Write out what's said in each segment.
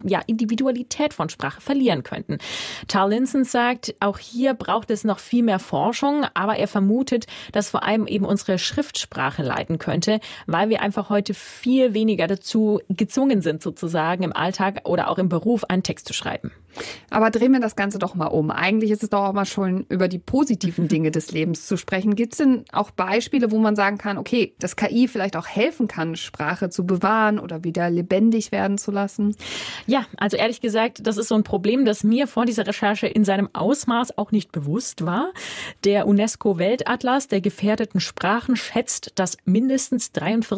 Individualität von Sprache verlieren könnten. Tal Linson sagt, auch hier braucht es noch viel mehr Forschung, aber er vermutet, dass vor allem eben unsere Schriftsprache leiden könnte, weil wir einfach heute viel weniger dazu gezwungen sind, sozusagen im Alltag oder auch im Beruf einen Text zu schreiben. Aber drehen wir das Ganze doch mal um. Eigentlich ist es doch auch mal schon über die positiven Dinge des Lebens zu sprechen. Gibt es denn auch Beispiele, wo man sagen kann, okay, dass KI vielleicht auch helfen kann, Sprache zu bewahren oder wieder lebendig werden zu lassen? Ja, also ehrlich gesagt, das ist so ein Problem, das mir vor dieser Recherche in seinem Ausmaß auch nicht bewusst war. Der UNESCO-Weltatlas der gefährdeten Sprachen schätzt, dass mindestens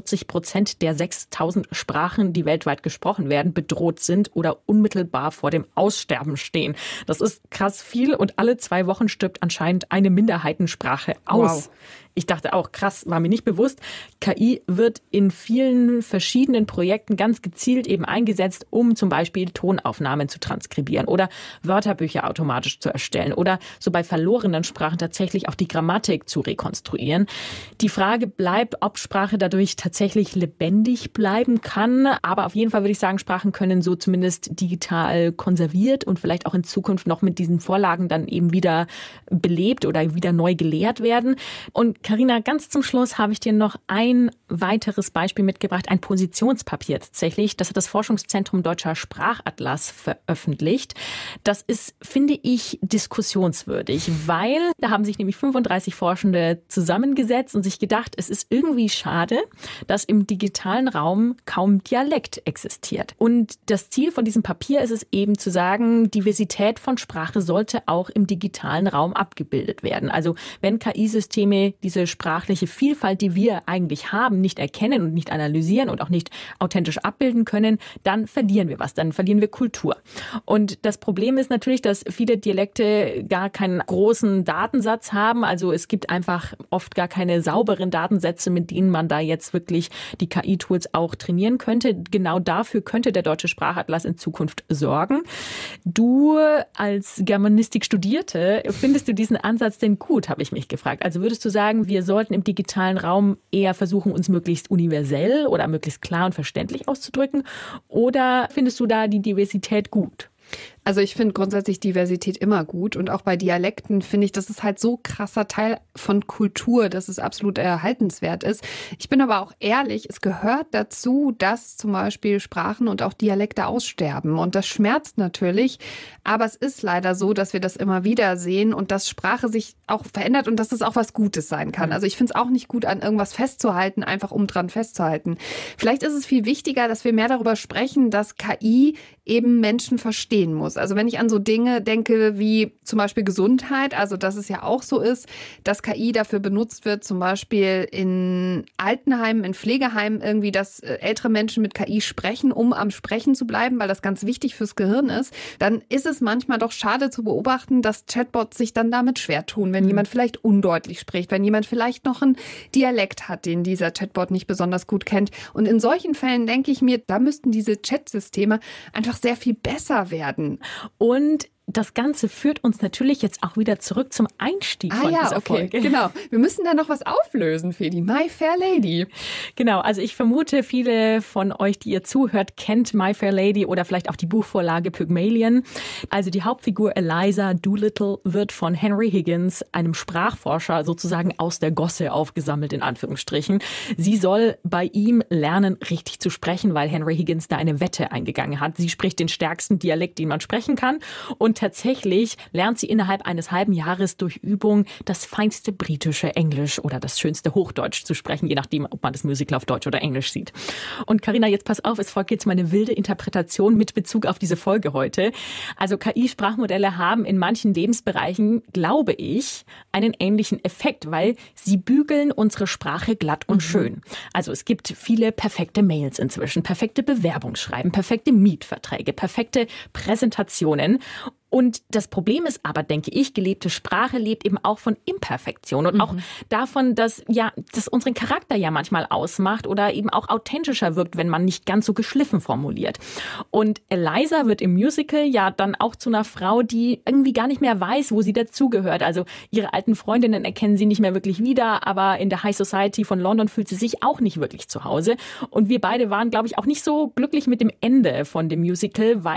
43% der 6000 Sprachen, die weltweit gesprochen werden, bedroht sind oder unmittelbar vor dem Aussterben stehen. Das ist krass viel und alle 2 Wochen stirbt anscheinend eine Minderheitensprache aus. Wow. Ich dachte auch, krass, war mir nicht bewusst. KI wird in vielen verschiedenen Projekten ganz gezielt eben eingesetzt, um zum Beispiel Tonaufnahmen zu transkribieren oder Wörterbücher automatisch zu erstellen oder so bei verlorenen Sprachen tatsächlich auch die Grammatik zu rekonstruieren. Die Frage bleibt, ob Sprache dadurch tatsächlich lebendig bleiben kann. Aber auf jeden Fall würde ich sagen, Sprachen können so zumindest digital konserviert und vielleicht auch in Zukunft noch mit diesen Vorlagen dann eben wieder belebt oder wieder neu gelehrt werden. Und Carina, ganz zum Schluss habe ich dir noch ein weiteres Beispiel mitgebracht, ein Positionspapier tatsächlich. Das hat das Forschungszentrum Deutscher Sprachatlas veröffentlicht. Das ist, finde ich, diskussionswürdig, weil da haben sich nämlich 35 Forschende zusammengesetzt und sich gedacht, es ist irgendwie schade, dass im digitalen Raum kaum Dialekt existiert. Und das Ziel von diesem Papier ist es eben zu sagen, Diversität von Sprache sollte auch im digitalen Raum abgebildet werden. Also wenn KI-Systeme diese sprachliche Vielfalt, die wir eigentlich haben, nicht erkennen und nicht analysieren und auch nicht authentisch abbilden können, dann verlieren wir was, dann verlieren wir Kultur. Und das Problem ist natürlich, dass viele Dialekte gar keinen großen Datensatz haben. Also es gibt einfach oft gar keine sauberen Datensätze, mit denen man da jetzt wirklich die KI-Tools auch trainieren könnte. Genau dafür könnte der Deutsche Sprachatlas in Zukunft sorgen. Du als Germanistik-Studierte, findest du diesen Ansatz denn gut, habe ich mich gefragt. Also würdest du sagen, wir sollten im digitalen Raum eher versuchen, uns möglichst universell oder möglichst klar und verständlich auszudrücken? Oder findest du da die Diversität gut? Also ich finde grundsätzlich Diversität immer gut und auch bei Dialekten finde ich, das ist halt so krasser Teil von Kultur, dass es absolut erhaltenswert ist. Ich bin aber auch ehrlich, es gehört dazu, dass zum Beispiel Sprachen und auch Dialekte aussterben und das schmerzt natürlich, aber es ist leider so, dass wir das immer wieder sehen und dass Sprache sich auch verändert und dass es auch was Gutes sein kann. Also ich finde es auch nicht gut, an irgendwas festzuhalten, einfach um dran festzuhalten. Vielleicht ist es viel wichtiger, dass wir mehr darüber sprechen, dass KI eben Menschen verstehen muss. Also wenn ich an so Dinge denke wie zum Beispiel Gesundheit, also dass es ja auch so ist, dass KI dafür benutzt wird, zum Beispiel in Altenheimen, in Pflegeheimen irgendwie, dass ältere Menschen mit KI sprechen, um am Sprechen zu bleiben, weil das ganz wichtig fürs Gehirn ist, dann ist es manchmal doch schade zu beobachten, dass Chatbots sich dann damit schwer tun, wenn jemand vielleicht undeutlich spricht, wenn jemand vielleicht noch einen Dialekt hat, den dieser Chatbot nicht besonders gut kennt. Und in solchen Fällen denke ich mir, da müssten diese Chat-Systeme einfach sehr viel besser werden. Und das Ganze führt uns natürlich jetzt auch wieder zurück zum Einstieg von dieser Folge. Genau. Wir müssen da noch was auflösen, Fedi. My Fair Lady. Genau, also ich vermute, viele von euch, die ihr zuhört, kennt My Fair Lady oder vielleicht auch die Buchvorlage Pygmalion. Also die Hauptfigur Eliza Doolittle wird von Henry Higgins, einem Sprachforscher, sozusagen aus der Gosse aufgesammelt, in Anführungsstrichen. Sie soll bei ihm lernen, richtig zu sprechen, weil Henry Higgins da eine Wette eingegangen hat. Sie spricht den stärksten Dialekt, den man sprechen kann. Und tatsächlich lernt sie innerhalb eines halben Jahres durch Übung das feinste britische Englisch oder das schönste Hochdeutsch zu sprechen, je nachdem, ob man das Musical auf Deutsch oder Englisch sieht. Und Carina, jetzt pass auf, es folgt jetzt mal eine wilde Interpretation mit Bezug auf diese Folge heute. Also KI-Sprachmodelle haben in manchen Lebensbereichen, glaube ich, einen ähnlichen Effekt, weil sie bügeln unsere Sprache glatt und schön. Also es gibt viele perfekte Mails inzwischen, perfekte Bewerbungsschreiben, perfekte Mietverträge, perfekte Präsentationen. Und das Problem ist aber, denke ich, gelebte Sprache lebt eben auch von Imperfektion und auch davon, dass das unseren Charakter ja manchmal ausmacht oder eben auch authentischer wirkt, wenn man nicht ganz so geschliffen formuliert. Und Eliza wird im Musical ja dann auch zu einer Frau, die irgendwie gar nicht mehr weiß, wo sie dazugehört. Also ihre alten Freundinnen erkennen sie nicht mehr wirklich wieder, aber in der High Society von London fühlt sie sich auch nicht wirklich zu Hause. Und wir beide waren, glaube ich, auch nicht so glücklich mit dem Ende von dem Musical, weil